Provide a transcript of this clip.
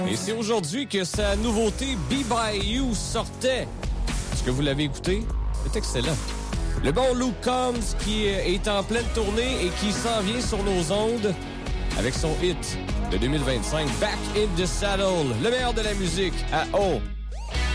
Et c'est aujourd'hui que sa nouveauté Be By You sortait. Est-ce que vous l'avez écouté? C'est excellent. Le bon Luke Combs qui est en pleine tournée et qui s'en vient sur nos ondes avec son hit de 2025, Back in the Saddle, le meilleur de la musique à O.